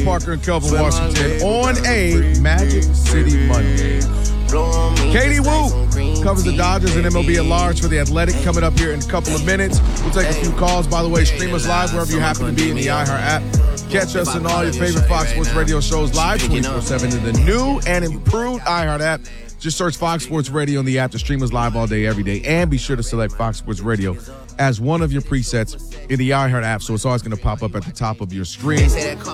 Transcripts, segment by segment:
Parker and Kelvin Washington on a Magic City Monday. Katie Woo covers the Dodgers and MLB at large for The Athletic coming up here in a couple of minutes. We'll take a few calls. By the way, stream us live wherever you happen to be in the iHeart app. Catch us in all your favorite Fox Sports Radio shows live 24/7 in the new and improved iHeart app. Just search Fox Sports Radio in the app to stream us live all day, every day. And be sure to select Fox Sports Radio as one of your presets in the iHeart app, so it's always going to pop up at the top of your screen.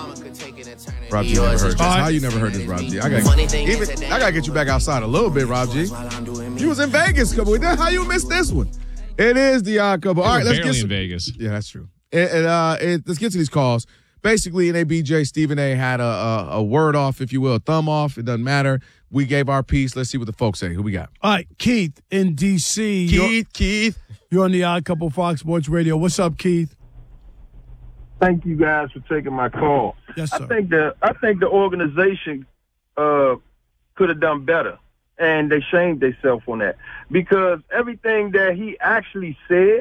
Rob G, never heard this. How you never heard this, Rob G? I gotta get you back outside a little bit, Rob G. You was in Vegas a couple weeks. How you missed this one? It is the odd couple. All right, let's get in Vegas. Yeah, that's true. Let's get to these calls. Basically, NABJ, Stephen A. had a word off, if you will, a thumb off. It doesn't matter. We gave our piece. Let's see what the folks say. Who we got? All right, Keith in D.C. Keith. You're on the Odd Couple Fox Sports Radio. What's up, Keith? Thank you guys for taking my call. Yes, sir. I think the organization could have done better, and they shamed themselves on that because everything that he actually said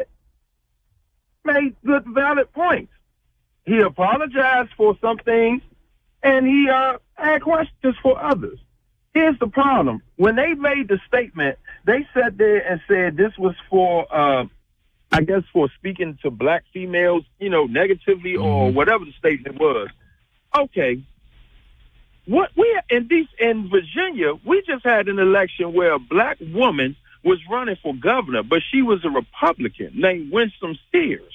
made good, valid points. He apologized for some things, and he had questions for others. Here's the problem. When they made the statement, they sat there and said this was for, I guess, for speaking to black females, negatively or whatever the statement was. Okay. What in Virginia, we just had an election where a black woman was running for governor, but she was a Republican named Winston Sears.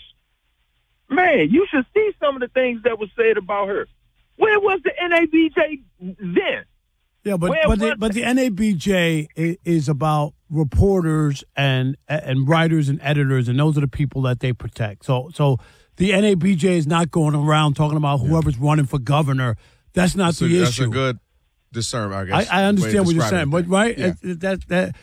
Man, you should see some of the things that were said about her. Where was the NABJ then? Yeah, but the NABJ is about reporters and writers and editors, and those are the people that they protect. So the NABJ is not going around talking about whoever's running for governor. That's not the issue. That's a good discernment, I guess. I understand what you're saying, but right? Yeah. That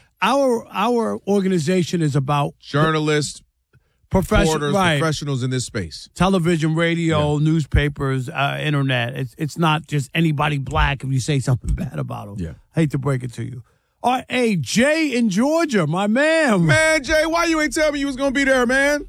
our organization is about journalists, reporters, right. professionals in this space. Television, radio, newspapers, internet. It's not just anybody black if you say something bad about them. Yeah. I hate to break it to you. All right, hey, Jay in Georgia, my man. Man, Jay, why you ain't tell me you was going to be there, man?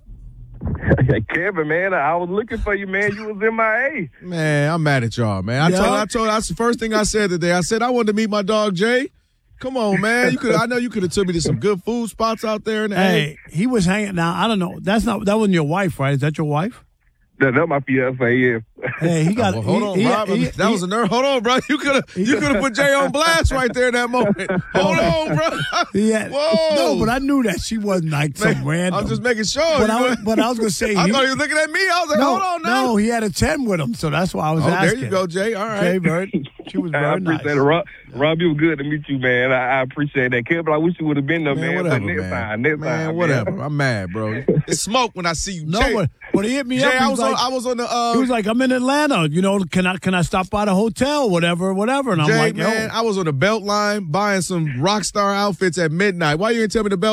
Kevin, man, I was looking for you, man. You was MIA. Man, I'm mad at y'all, man. I told that's the first thing I said today. I said I wanted to meet my dog, Jay. Come on, man. I know you could have took me to some good food spots out there. Hey, he was hanging. Now I don't know. That wasn't your wife, right? Is that your wife? That's my fiance. Yeah. Hey, he got. Hold on, Rob. That was a nerve. Hold on, bro. You could have put Jay on blast right there in that moment. Hold on, bro. Whoa. No, but I knew that she wasn't like some random. I'm just making sure. But I was gonna say. I thought he was looking at me. I was like, hold on now. No, he had a 10 with him, so that's why I was asking. There you go, Jay. All right. Jay Bird. She was very nice. I appreciate it, Rob. It was good to meet you, man. I appreciate that, Kevin. I wish you would have been there, man. Whatever, next time, whatever. Man. I'm mad, bro. It's smoke when I see you. No, Jay. but he hit me Jay, up. I was on the. He was like, I'm in Atlanta. Can I stop by the hotel? Whatever. And I'm Jay, like, man, I was on the Beltline buying some rock star outfits at midnight. Why you didn't tell me the Belt?